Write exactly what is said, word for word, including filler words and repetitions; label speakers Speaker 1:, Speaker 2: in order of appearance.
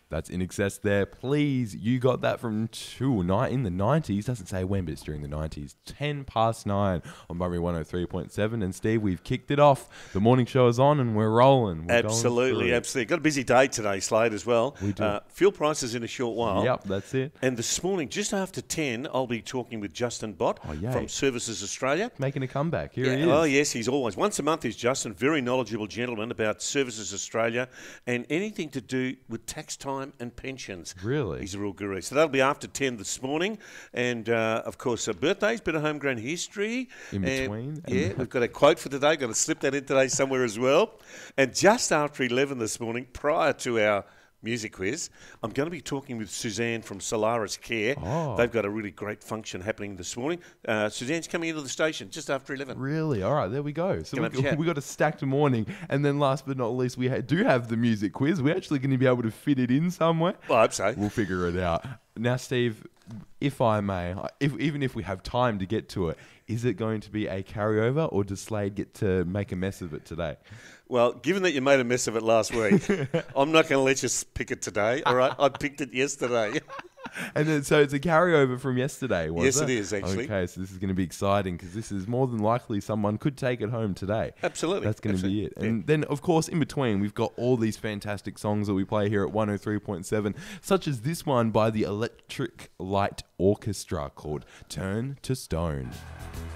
Speaker 1: That's In Excess there. Please, you got that from two night in the nineties. Doesn't say when, but it's during the nineties. ten past nine on Bunbury one oh three point seven. And Steve, we've kicked it off. The morning show is on and we're rolling. We're
Speaker 2: absolutely, absolutely. Got a busy day today, Slade, as well.
Speaker 1: We do.
Speaker 2: Uh, fuel prices in a short while.
Speaker 1: Yep, that's it.
Speaker 2: And this morning, just after ten, I'll be talking with Justin Bott
Speaker 1: oh,
Speaker 2: from Services Australia.
Speaker 1: Making a comeback. Here
Speaker 2: yeah,
Speaker 1: he is.
Speaker 2: Oh, yes, he's always. Once a month is Justin, very knowledgeable gentleman about Services Australia and anything to do with tax time and pensions.
Speaker 1: Really?
Speaker 2: He's a real guru. So that'll be after ten this morning. And, uh, of course, uh, birthdays, bit of homegrown history.
Speaker 1: In between.
Speaker 2: And, yeah, we've got a quote for today. Got to slip that in today somewhere as well. And just after eleven this morning, prior to our music quiz, I'm going to be talking with Suzanne from Solaris Care.
Speaker 1: Oh.
Speaker 2: They've got a really great function happening this morning. Uh, Suzanne's coming into the station just after eleven.
Speaker 1: Really? All right, there we go. So
Speaker 2: Can
Speaker 1: we, we got a stacked morning. And then last but not least, we ha- do have the music quiz. We're actually going to be able to fit it in somewhere.
Speaker 2: Well, I hope so.
Speaker 1: We'll figure it out. Now, Steve, if I may, if, even if we have time to get to it, is it going to be a carryover or does Slade get to make a mess of it today?
Speaker 2: Well, given that you made a mess of it last week, I'm not going to let you pick it today, all right? I picked it yesterday.
Speaker 1: And then, so it's a carryover from yesterday, was
Speaker 2: yes,
Speaker 1: it?
Speaker 2: it is, actually.
Speaker 1: Okay, so this is going to be exciting because this is more than likely someone could take it home today.
Speaker 2: Absolutely.
Speaker 1: That's going to be it.
Speaker 2: Yeah.
Speaker 1: And then, of course, in between, we've got all these fantastic songs that we play here at one oh three point seven, such as this one by the Electric Light Orchestra called Turn to Stone.